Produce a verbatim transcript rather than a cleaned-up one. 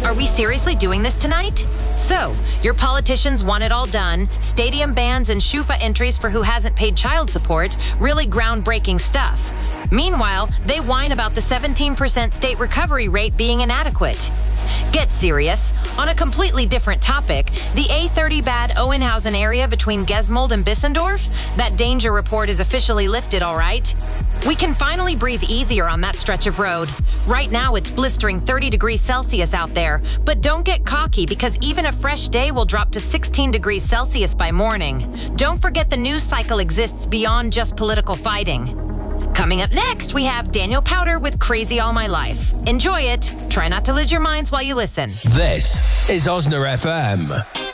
Are we seriously doing this tonight? So, your politicians want it all done, stadium bans and Shufa entries for who hasn't paid child support, really groundbreaking stuff. Meanwhile, they whine about the seventeen percent state recovery rate being inadequate. Get serious. On a completely different topic, the A thirty bad Owenhausen area between Gesmold and Bissendorf, that danger report is officially lifted, all right? We can finally breathe easier on that stretch of road. Right now, it's blistering thirty degrees Celsius out there, but don't get cocky because even a fresh day will drop to sixteen degrees Celsius by morning. Don't forget the news cycle exists beyond just political fighting. Coming up next, we have Daniel Powter with Crazy All My Life. Enjoy it. Try not to lose your minds while you listen. This is Osna F M.